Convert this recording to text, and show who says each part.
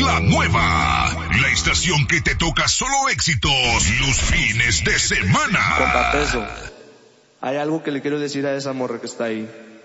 Speaker 1: La Nueva, la estación que te toca solo éxitos los fines de semana.
Speaker 2: Compa Peso, hay algo que le quiero decir a esa morra que está ahí.